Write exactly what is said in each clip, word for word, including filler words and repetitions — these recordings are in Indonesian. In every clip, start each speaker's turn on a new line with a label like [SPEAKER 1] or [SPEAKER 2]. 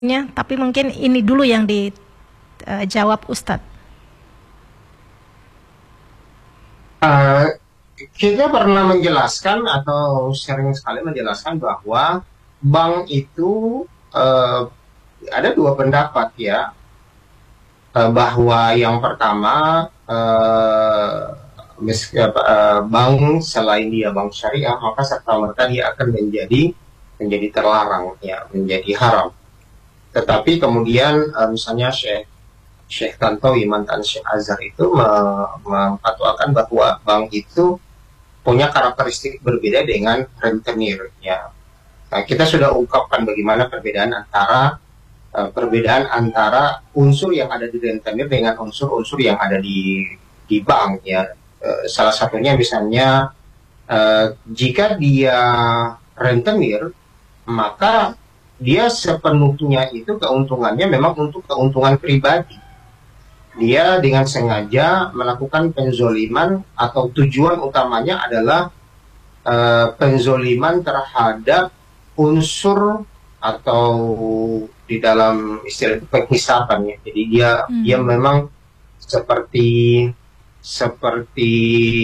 [SPEAKER 1] Ya, tapi mungkin ini dulu yang dijawab Ustadz.
[SPEAKER 2] Uh, kita pernah menjelaskan atau sering sekali menjelaskan bahwa bank itu uh, ada dua pendapat ya, uh, bahwa yang pertama uh, meski, uh, bank selain dia bank syariah maka serta merta dia akan menjadi menjadi terlarang ya, menjadi haram. Tetapi kemudian uh, misalnya Syekh Syekh Tantowi, mantan Syekh Azhar itu memfatwakan bahwa bank itu punya karakteristik berbeda dengan rentenir. Ya, nah, kita sudah ungkapkan bagaimana perbedaan antara uh, perbedaan antara unsur yang ada di rentenir dengan unsur-unsur yang ada di di bank. Ya, uh, salah satunya misalnya uh, jika dia rentenir maka dia sepenuhnya itu keuntungannya memang untuk keuntungan pribadi. Dia dengan sengaja melakukan penzoliman atau tujuan utamanya adalah uh, penzoliman terhadap unsur atau di dalam istilah itu penghisapannya. Jadi dia hmm. dia memang seperti seperti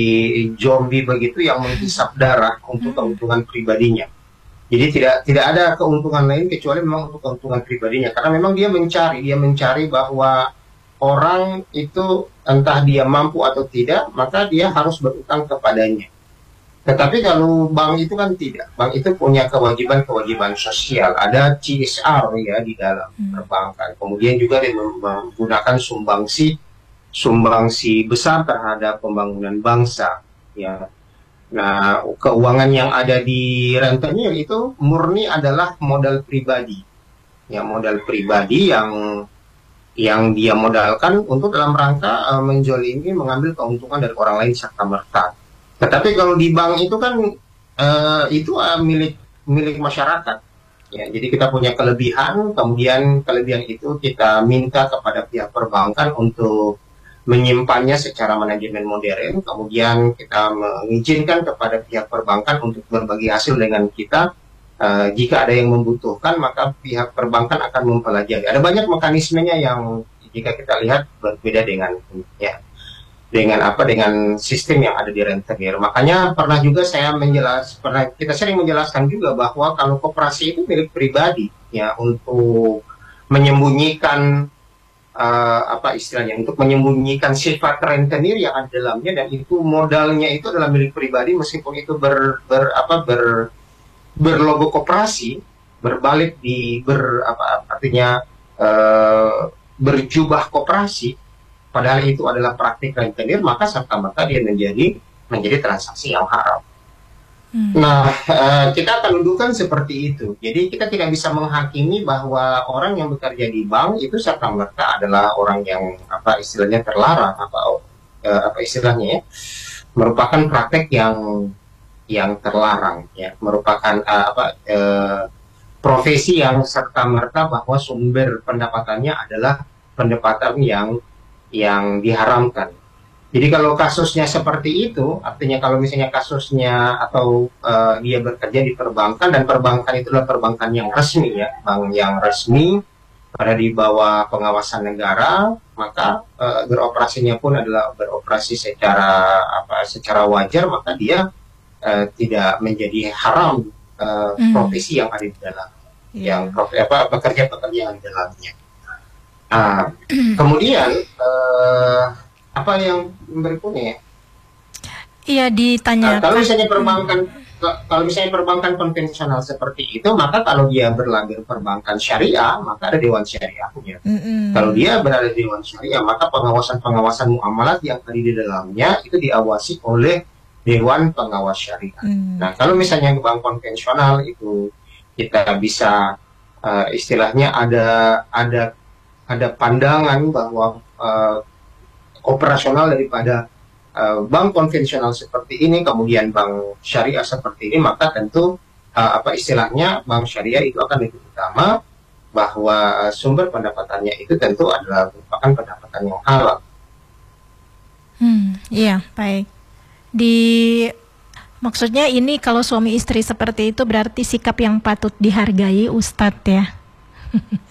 [SPEAKER 2] zombie begitu yang menghisap darah untuk keuntungan pribadinya. Jadi tidak tidak ada keuntungan lain kecuali memang untuk keuntungan pribadinya. Karena memang dia mencari, dia mencari bahwa orang itu entah dia mampu atau tidak, maka dia harus berutang kepadanya. Tetapi kalau bank itu kan tidak. Bank itu punya kewajiban-kewajiban sosial. Ada C S R ya di dalam perbankan. Kemudian juga dia menggunakan sumbangsi sumbangsi besar terhadap pembangunan bangsa. Ya. Nah, keuangan yang ada di rentenir itu murni adalah modal pribadi. Ya, modal pribadi yang yang dia modalkan untuk dalam rangka uh, menjolimi, mengambil keuntungan dari orang lain serta merta. Tetapi kalau di bank itu kan uh, itu uh, milik milik masyarakat. Ya, jadi kita punya kelebihan, kemudian kelebihan itu kita minta kepada pihak perbankan untuk menyimpannya secara manajemen modern, kemudian kita mengizinkan kepada pihak perbankan untuk berbagi hasil dengan kita. Uh, jika ada yang membutuhkan, maka pihak perbankan akan mempelajari. Ada banyak mekanismenya yang jika kita lihat berbeda dengan ya dengan apa dengan sistem yang ada di rentenir. Makanya pernah juga saya menjelas, pernah kita sering menjelaskan juga bahwa kalau koperasi itu milik pribadi ya untuk menyembunyikan Uh, apa istilahnya untuk menyembunyikan sifat rentenir yang ada dalamnya, dan itu modalnya itu adalah milik pribadi meskipun itu ber, ber apa ber berlogo koperasi, berbalik di ber apa artinya uh, berjubah koperasi, padahal itu adalah praktik rentenir, maka serta-merta dia menjadi menjadi transaksi yang haram. Hmm. Nah, uh, kita akan dudukan seperti itu. Jadi kita tidak bisa menghakimi bahwa orang yang bekerja di bank itu serta-merta adalah orang yang apa istilahnya terlarang atau uh, apa istilahnya ya, merupakan praktek yang yang terlarang ya, merupakan uh, apa uh, profesi yang serta-merta bahwa sumber pendapatannya adalah pendapatan yang yang diharamkan. Jadi kalau kasusnya seperti itu, artinya kalau misalnya kasusnya atau uh, dia bekerja di perbankan, dan perbankan itu adalah perbankan yang resmi ya, bank yang resmi, pada di bawah pengawasan negara, maka uh, beroperasinya pun adalah beroperasi secara apa secara wajar, maka dia uh, tidak menjadi haram uh, mm. profesi yang ada di dalam, yeah. yang prof, apa pekerja-pekerja yang di dalamnya. Nah, kemudian uh, apa yang berikutnya?
[SPEAKER 1] Iya, ditanya.
[SPEAKER 2] Nah, kalau misalnya perbankan, kalau misalnya perbankan konvensional seperti itu, maka kalau dia berlabel perbankan syariah, maka ada dewan syariahnya. Mm-hmm. Kalau dia berada di dewan syariah, maka pengawasan-pengawasan muamalat yang ada di dalamnya itu diawasi oleh dewan pengawas syariah. Mm. Nah, kalau misalnya bank konvensional itu kita bisa uh, istilahnya ada ada ada pandangan bahwa uh, operasional daripada uh, bank konvensional seperti ini, kemudian bank syariah seperti ini, maka tentu uh, apa istilahnya bank syariah itu akan lebih utama, bahwa sumber pendapatannya itu tentu adalah merupakan pendapatan yang halal.
[SPEAKER 1] Hmm, iya, baik. Di maksudnya ini kalau suami istri seperti itu berarti sikap yang patut dihargai, Ustadz ya.